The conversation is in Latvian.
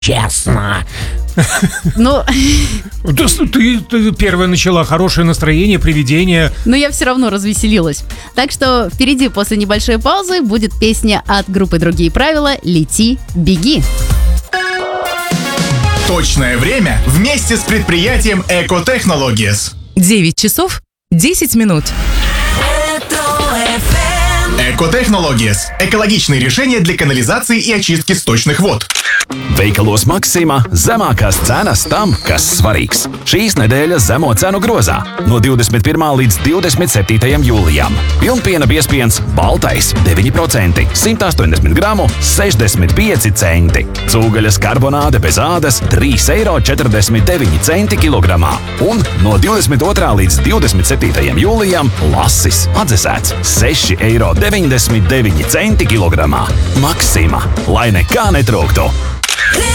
честно. Ну, Ты первая начала, хорошее настроение, привидение. но я все равно развеселилась. Так что впереди после небольшой паузы будет песня от группы «Другие правила» «Лети, беги». Точное время вместе с предприятием Eco-Technologies. 9 часов 10 минут. Eco-Technologies – экологичные решения для канализации и очистки сточных вод. Veikalos Maksima zemākās cenas tam, kas svarīgs. Šīs nedēļas zemo cenu grozā no 21. līdz 27. jūlijam. Pilnpiena biezpiens baltais 9%, 180 gramu 65 centi. Cūgaļas karbonāde bez ādas 3,49 centi kilogramā. Un no 22. līdz 27. jūlijam lasis atdzesēts 6,99 centi kilogramā. Maksima, lai nekā netrūktu.